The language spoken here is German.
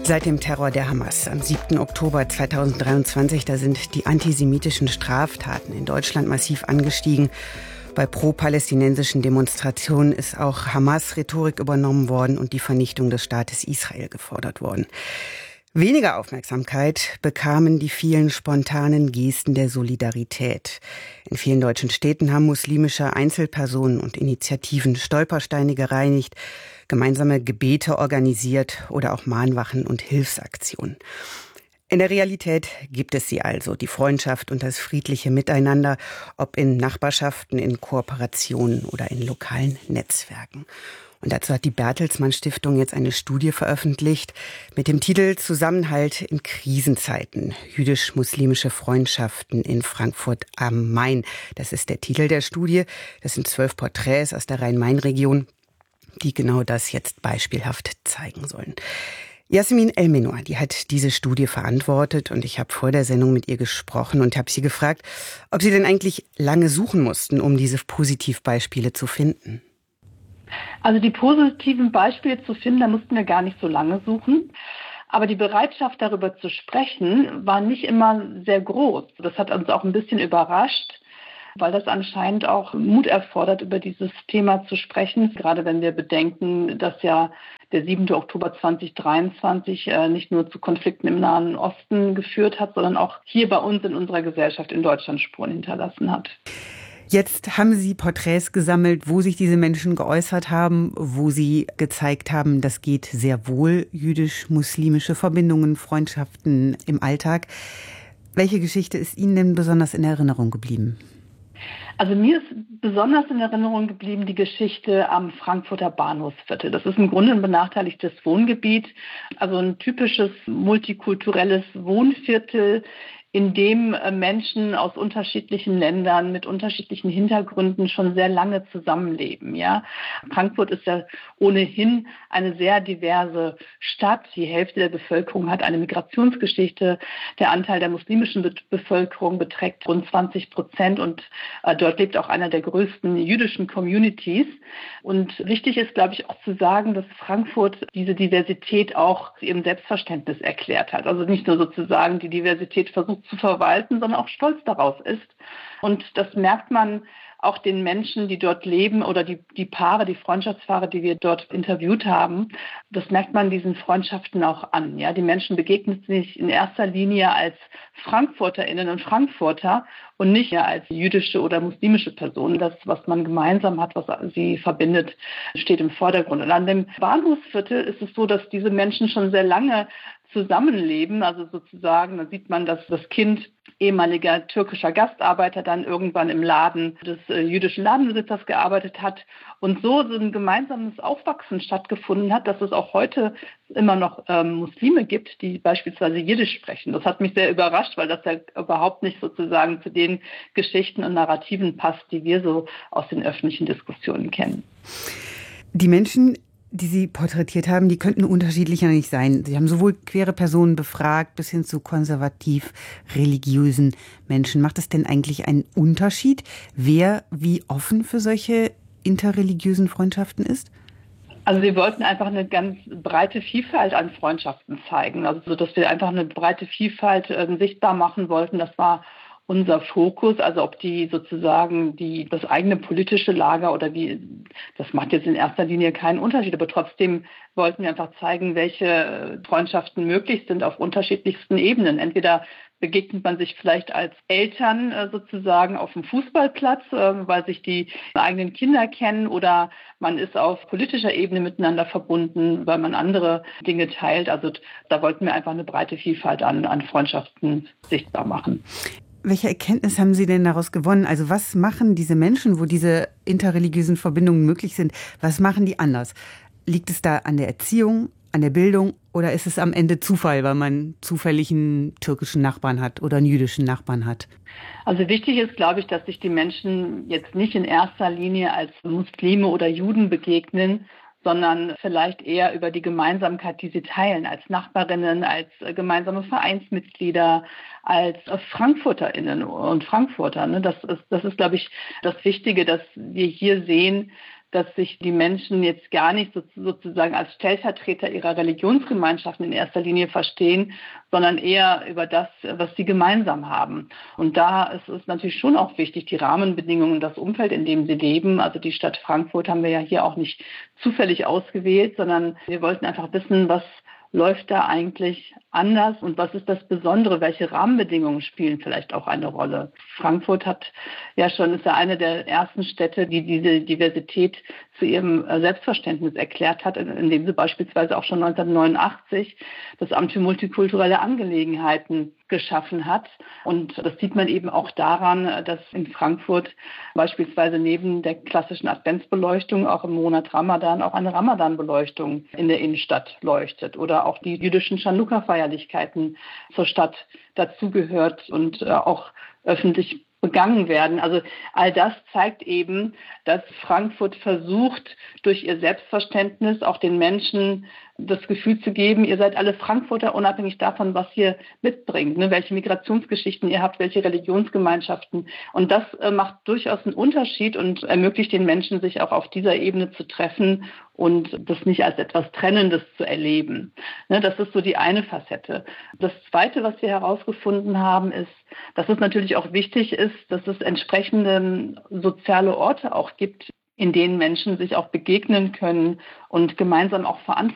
Seit dem Terror der Hamas am 7. Oktober 2023, da sind die antisemitischen Straftaten in Deutschland massiv angestiegen. Bei pro-palästinensischen Demonstrationen ist auch Hamas-Rhetorik übernommen worden und die Vernichtung des Staates Israel gefordert worden. Weniger Aufmerksamkeit bekamen die vielen spontanen Gesten der Solidarität. In vielen deutschen Städten haben muslimische Einzelpersonen und Initiativen Stolpersteine gereinigt, gemeinsame Gebete organisiert oder auch Mahnwachen und Hilfsaktionen. In der Realität gibt es sie also, die Freundschaft und das friedliche Miteinander, ob in Nachbarschaften, in Kooperationen oder in lokalen Netzwerken. Und dazu hat die Bertelsmann Stiftung jetzt eine Studie veröffentlicht mit dem Titel Zusammenhalt in Krisenzeiten. Jüdisch-muslimische Freundschaften in Frankfurt am Main. Das ist der Titel der Studie. Das sind 12 Porträts aus der Rhein-Main-Region, die genau das jetzt beispielhaft zeigen sollen. Jasmin Elmenor, die hat diese Studie verantwortet und ich habe vor der Sendung mit ihr gesprochen und habe sie gefragt, ob sie denn eigentlich lange suchen mussten, um diese Positivbeispiele zu finden. Also die positiven Beispiele zu finden, da mussten wir gar nicht so lange suchen. Aber die Bereitschaft, darüber zu sprechen, war nicht immer sehr groß. Das hat uns auch ein bisschen überrascht, weil das anscheinend auch Mut erfordert, über dieses Thema zu sprechen. Gerade wenn wir bedenken, dass ja der 7. Oktober 2023 nicht nur zu Konflikten im Nahen Osten geführt hat, sondern auch hier bei uns in unserer Gesellschaft in Deutschland Spuren hinterlassen hat. Jetzt haben Sie Porträts gesammelt, wo sich diese Menschen geäußert haben, wo sie gezeigt haben, das geht sehr wohl, jüdisch-muslimische Verbindungen, Freundschaften im Alltag. Welche Geschichte ist Ihnen denn besonders in Erinnerung geblieben? Also mir ist besonders in Erinnerung geblieben die Geschichte am Frankfurter Bahnhofsviertel. Das ist im Grunde ein benachteiligtes Wohngebiet, also ein typisches multikulturelles Wohnviertel, in dem Menschen aus unterschiedlichen Ländern mit unterschiedlichen Hintergründen schon sehr lange zusammenleben. Ja, Frankfurt ist ja ohnehin eine sehr diverse Stadt. Die Hälfte der Bevölkerung hat eine Migrationsgeschichte. Der Anteil der muslimischen Bevölkerung beträgt rund 20% und dort lebt auch einer der größten jüdischen Communities. Und wichtig ist, glaube ich, auch zu sagen, dass Frankfurt diese Diversität auch zu ihrem Selbstverständnis erklärt hat. Also nicht nur sozusagen die Diversität versucht zu verwalten, sondern auch stolz darauf ist. Und das merkt man auch den Menschen, die dort leben oder die Paare, die Freundschaftspaare, die wir dort interviewt haben. Das merkt man diesen Freundschaften auch an. Ja, die Menschen begegnen sich in erster Linie als FrankfurterInnen und Frankfurter und nicht als jüdische oder muslimische Personen. Das, was man gemeinsam hat, was sie verbindet, steht im Vordergrund. Und an dem Bahnhofsviertel ist es so, dass diese Menschen schon sehr lange zusammenleben, also sozusagen, da sieht man, dass das Kind ehemaliger türkischer Gastarbeiter dann irgendwann im Laden des jüdischen Ladenbesitzers gearbeitet hat und so ein gemeinsames Aufwachsen stattgefunden hat, dass es auch heute immer noch Muslime gibt, die beispielsweise Jiddisch sprechen. Das hat mich sehr überrascht, weil das ja überhaupt nicht sozusagen zu den Geschichten und Narrativen passt, die wir so aus den öffentlichen Diskussionen kennen. Die Menschen, die Sie porträtiert haben, die könnten unterschiedlicher nicht sein. Sie haben sowohl queere Personen befragt bis hin zu konservativ-religiösen Menschen. Macht es denn eigentlich einen Unterschied, wer wie offen für solche interreligiösen Freundschaften ist? Also wir wollten einfach eine ganz breite Vielfalt an Freundschaften zeigen. Also so, dass wir einfach eine breite Vielfalt sichtbar machen wollten. Das war unser Fokus, also ob die sozusagen das eigene politische Lager oder das macht jetzt in erster Linie keinen Unterschied, aber trotzdem wollten wir einfach zeigen, welche Freundschaften möglich sind auf unterschiedlichsten Ebenen. Entweder begegnet man sich vielleicht als Eltern sozusagen auf dem Fußballplatz, weil sich die eigenen Kinder kennen, oder man ist auf politischer Ebene miteinander verbunden, weil man andere Dinge teilt. Also da wollten wir einfach eine breite Vielfalt an Freundschaften sichtbar machen. Welche Erkenntnis haben Sie denn daraus gewonnen? Also was machen diese Menschen, wo diese interreligiösen Verbindungen möglich sind, was machen die anders? Liegt es da an der Erziehung, an der Bildung oder ist es am Ende Zufall, weil man zufällig einen türkischen Nachbarn hat oder einen jüdischen Nachbarn hat? Also wichtig ist, glaube ich, dass sich die Menschen jetzt nicht in erster Linie als Muslime oder Juden begegnen, sondern vielleicht eher über die Gemeinsamkeit, die sie teilen, als Nachbarinnen, als gemeinsame Vereinsmitglieder, als FrankfurterInnen und Frankfurter. Das ist, glaube ich, das Wichtige, dass wir hier sehen, dass sich die Menschen jetzt gar nicht sozusagen als Stellvertreter ihrer Religionsgemeinschaften in erster Linie verstehen, sondern eher über das, was sie gemeinsam haben. Und da ist es natürlich schon auch wichtig, die Rahmenbedingungen, das Umfeld, in dem sie leben. Also die Stadt Frankfurt haben wir ja hier auch nicht zufällig ausgewählt, sondern wir wollten einfach wissen, was läuft da eigentlich anders und was ist das Besondere? Welche Rahmenbedingungen spielen vielleicht auch eine Rolle? Frankfurt ist ja eine der ersten Städte, die diese Diversität zu ihrem Selbstverständnis erklärt hat, indem sie beispielsweise auch schon 1989 das Amt für multikulturelle Angelegenheiten geschaffen hat. Und das sieht man eben auch daran, dass in Frankfurt beispielsweise neben der klassischen Adventsbeleuchtung auch im Monat Ramadan auch eine Ramadan-Beleuchtung in der Innenstadt leuchtet oder auch die jüdischen Chanukka-Feierlichkeiten zur Stadt dazugehört und auch öffentlich begangen werden. Also all das zeigt eben, dass Frankfurt versucht, durch ihr Selbstverständnis auch den Menschen das Gefühl zu geben, ihr seid alle Frankfurter, unabhängig davon, was ihr mitbringt, ne? Welche Migrationsgeschichten ihr habt, welche Religionsgemeinschaften. Und das macht durchaus einen Unterschied und ermöglicht den Menschen, sich auch auf dieser Ebene zu treffen und das nicht als etwas Trennendes zu erleben. Ne? Das ist so die eine Facette. Das Zweite, was wir herausgefunden haben, ist, dass es natürlich auch wichtig ist, dass es entsprechende soziale Orte auch gibt, in denen Menschen sich auch begegnen können und gemeinsam auch Verantwortung